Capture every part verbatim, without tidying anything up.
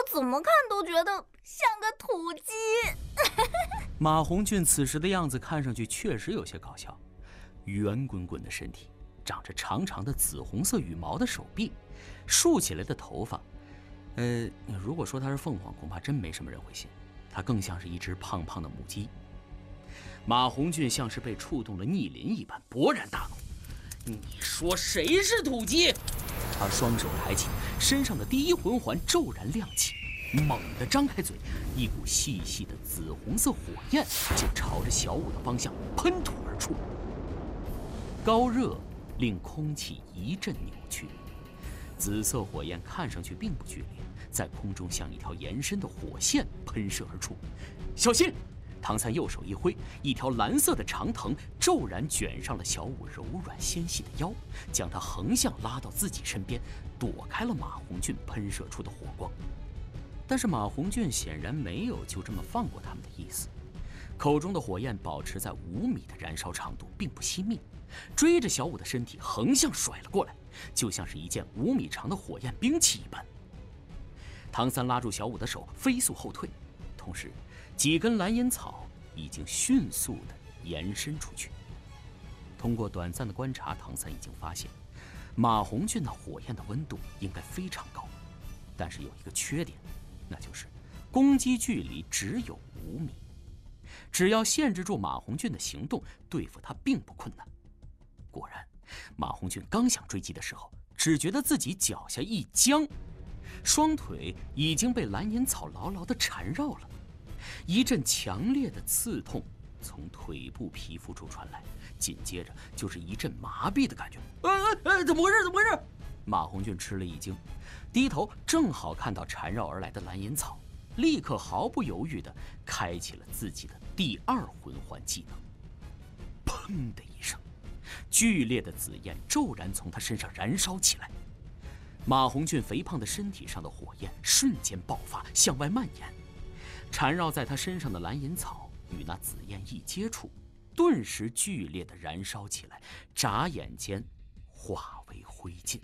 怎么看都觉得像个土鸡。 马红俊此时的样子看上去确实有些搞笑，圆滚滚的身体，长着长长的紫红色羽毛的手臂，竖起来的头发。呃，如果说它是凤凰，恐怕真没什么人会信，它更像是一只胖胖的母鸡。马红俊像是被触动了逆鳞一般，勃然大怒：“你说谁是土鸡？”他双手抬起，身上的第一魂环骤然亮起，猛地张开嘴，一股细细的紫红色火焰就朝着小五的方向喷吐而出。高热令空气一阵扭曲，紫色火焰看上去并不剧烈，在空中像一条延伸的火线喷射而出。小心！唐三右手一挥，一条蓝色的长藤骤然卷上了小五柔软纤细的腰，将他横向拉到自己身边，躲开了马红俊喷射出的火光。但是马红俊显然没有就这么放过他们的意思，口中的火焰保持在五米的燃烧长度，并不熄灭，追着小五的身体横向甩了过来，就像是一件五米长的火焰兵器一般。唐三拉住小五的手，飞速后退，同时几根蓝银草已经迅速地延伸出去。通过短暂的观察，唐三已经发现，马红俊那火焰的温度应该非常高，但是有一个缺点，那就是攻击距离只有五米。只要限制住马红俊的行动，对付他并不困难。果然，马红俊刚想追击的时候，只觉得自己脚下一僵，双腿已经被蓝银草牢牢地缠绕了。一阵强烈的刺痛从腿部皮肤处传来，紧接着就是一阵麻痹的感觉。呃呃，怎么回事？怎么回事？马红俊吃了一惊，低头正好看到缠绕而来的蓝银草，立刻毫不犹豫地开启了自己的第二魂环技能。砰的一声，剧烈的紫焰骤然从他身上燃烧起来。马红俊肥胖的身体上的火焰瞬间爆发，向外蔓延。缠绕在他身上的蓝银草与那紫焰一接触，顿时剧烈的燃烧起来，眨眼间化为灰烬。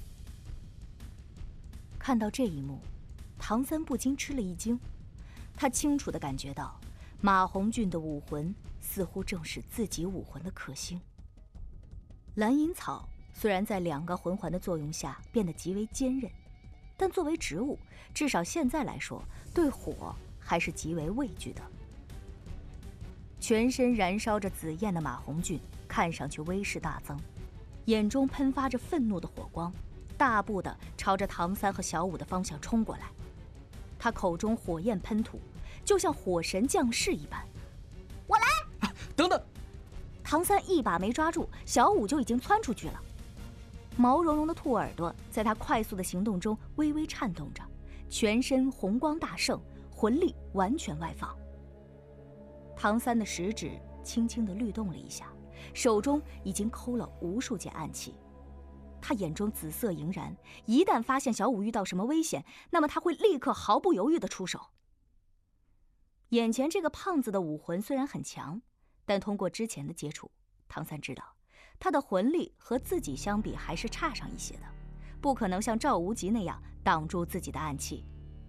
看到这一幕，唐三不禁吃了一惊。他清楚地感觉到，马红俊的武魂似乎正是自己武魂的克星。蓝银草虽然在两个魂环的作用下变得极为坚韧，但作为植物，至少现在来说，对火还是极为畏惧的。全身燃烧着紫焰的马红俊看上去威势大增，眼中喷发着愤怒的火光，大步地朝着唐三和小五的方向冲过来。他口中火焰喷吐，就像火神降世一般。我来！ 啊，等等！ 唐三一把没抓住，小五就已经窜出去了。毛茸茸的兔耳朵在他快速的行动中微微颤动着，全身红光大盛，魂力完全外放。唐三的食指轻轻地律动了一下，手中已经抠了无数件暗器。他眼中紫色盈然，一旦发现小五遇到什么危险，那么他会立刻毫不犹豫地出手。眼前这个胖子的武魂虽然很强，但通过之前的接触，唐三知道他的魂力和自己相比还是差上一些的，不可能像赵无极那样挡住自己的暗器。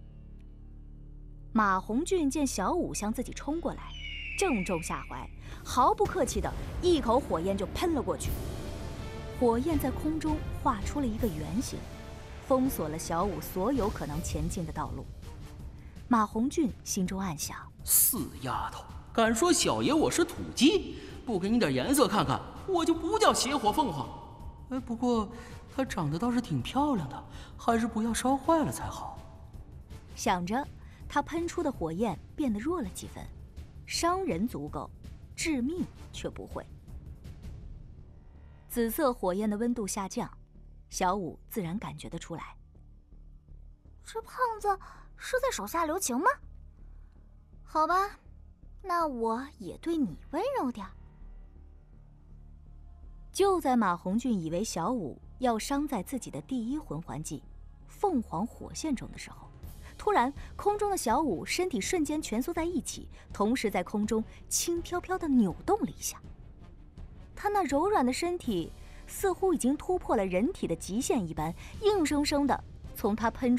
马红俊见小五向自己冲过来，正中下怀，毫不客气的一口火焰就喷了过去。火焰在空中画出了一个圆形，封锁了小五所有可能前进的道路。马红俊心中暗想： 死丫头，敢说小爷我是土鸡？不给你点颜色看看，我就不叫邪火凤凰。哎，不过她长得倒是挺漂亮的，还是不要烧坏了才好。 想着，他喷出的火焰变得弱了几分，伤人足够，致命却不会。紫色火焰的温度下降，小五自然感觉得出来。 这胖子是在手下留情吗？好吧，那我也对你温柔点。 就在马红俊以为小五要伤在自己的第一魂环技凤凰火线中的时候，突然空中的小五身体瞬间蜷缩在一起，同时在空中轻飘飘地扭动了一下。他那柔软的身体似乎已经突破了人体的极限一般，硬生生地从他喷出